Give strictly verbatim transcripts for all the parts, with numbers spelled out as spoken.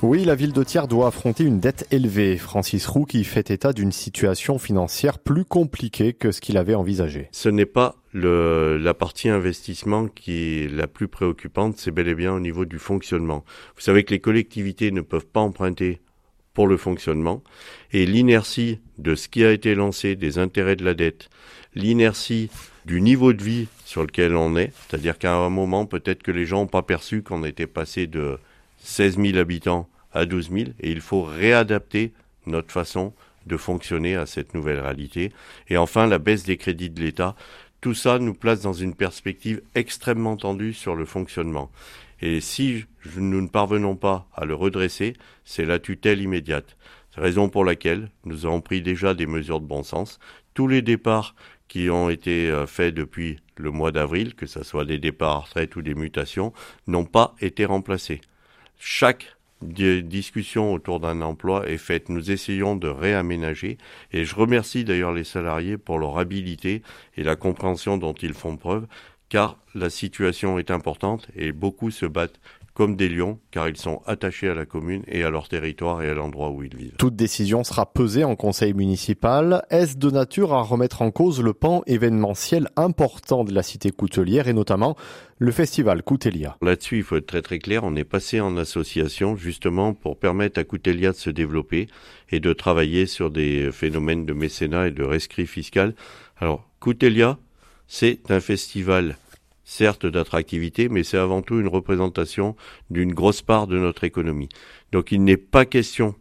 Oui, la ville de Thiers doit affronter une dette élevée. Francis Roux qui fait état d'une situation financière plus compliquée que ce qu'il avait envisagé. Ce n'est pas le, la partie investissement qui est la plus préoccupante, c'est bel et bien au niveau du fonctionnement. Vous savez que les collectivités ne peuvent pas emprunter pour le fonctionnement et l'inertie de ce qui a été lancé, des intérêts de la dette, l'inertie du niveau de vie sur lequel on est, c'est-à-dire qu'à un moment, peut-être que les gens n'ont pas perçu qu'on était passé de seize mille habitants à douze mille et il faut réadapter notre façon de fonctionner à cette nouvelle réalité. Et enfin, la baisse des crédits de l'État, tout ça nous place dans une perspective extrêmement tendue sur le fonctionnement. Et si nous ne parvenons pas à le redresser, c'est la tutelle immédiate. C'est la raison pour laquelle nous avons pris déjà des mesures de bon sens. Tous les départs qui ont été faits depuis le mois d'avril, que ce soit des départs à retraite ou des mutations, n'ont pas été remplacés. Chaque discussion autour d'un emploi est faite. Nous essayons de réaménager et je remercie d'ailleurs les salariés pour leur habileté et la compréhension dont ils font preuve, car la situation est importante et beaucoup se battent comme des lions, car ils sont attachés à la commune et à leur territoire et à l'endroit où ils vivent. Toute décision sera pesée en conseil municipal. Est-ce de nature à remettre en cause le pan événementiel important de la cité coutelière et notamment le festival Coutelia? Là-dessus, il faut être très très clair. On est passé en association justement pour permettre à Coutelia de se développer et de travailler sur des phénomènes de mécénat et de rescrit fiscal. Alors, Coutelia, c'est un festival certes d'attractivité, mais c'est avant tout une représentation d'une grosse part de notre économie. Donc il n'est pas question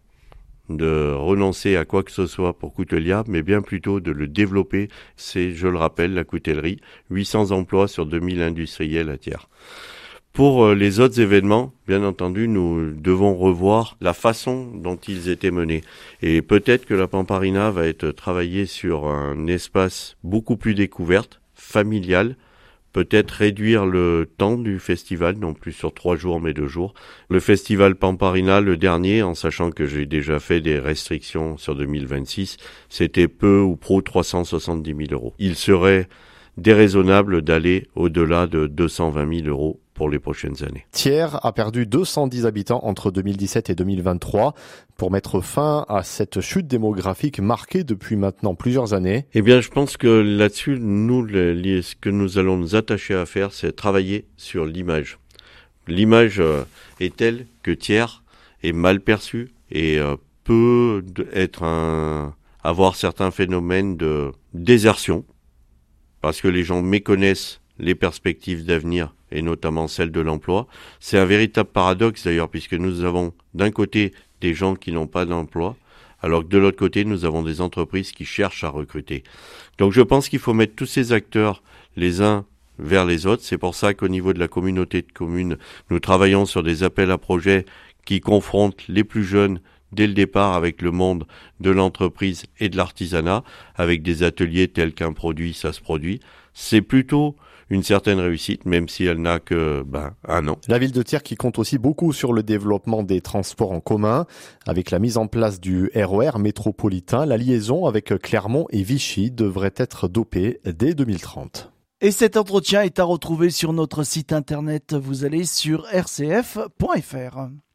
de renoncer à quoi que ce soit pour Coutelia, mais bien plutôt de le développer. C'est, je le rappelle, la coutellerie, huit cents emplois sur deux mille industriels à Thiers. Pour les autres événements, bien entendu, nous devons revoir la façon dont ils étaient menés. Et peut-être que la Pamparina va être travaillée sur un espace beaucoup plus découverte, familial, peut-être réduire le temps du festival, non plus sur trois jours mais deux jours. Le festival Pamparina, le dernier, en sachant que j'ai déjà fait des restrictions sur deux mille vingt-six, c'était peu ou pro trois cent soixante-dix mille euros. Il serait déraisonnable d'aller au-delà de deux cent vingt mille euros pour les prochaines années. Thiers a perdu deux cent dix habitants entre deux mille dix-sept et deux mille vingt-trois. Pour mettre fin à cette chute démographique marquée depuis maintenant plusieurs années. Eh bien, je pense que là-dessus, nous, le, ce que nous allons nous attacher à faire, c'est travailler sur l'image. L'image euh, est telle que Thiers est mal perçue et euh, peut être un, avoir certains phénomènes de désertion parce que les gens méconnaissent les perspectives d'avenir et notamment celles de l'emploi. C'est un véritable paradoxe d'ailleurs puisque nous avons d'un côté des gens qui n'ont pas d'emploi alors que de l'autre côté nous avons des entreprises qui cherchent à recruter. Donc je pense qu'il faut mettre tous ces acteurs les uns vers les autres. C'est pour ça qu'au niveau de la communauté de communes, nous travaillons sur des appels à projets qui confrontent les plus jeunes dès le départ avec le monde de l'entreprise et de l'artisanat, avec des ateliers tels qu'un produit, ça se produit. C'est plutôt une certaine réussite, même si elle n'a que ben, un an. La ville de Thiers qui compte aussi beaucoup sur le développement des transports en commun, avec la mise en place du R E R métropolitain, la liaison avec Clermont et Vichy devrait être dopée dès deux mille trente. Et cet entretien est à retrouver sur notre site internet. Vous allez sur r c f point f r.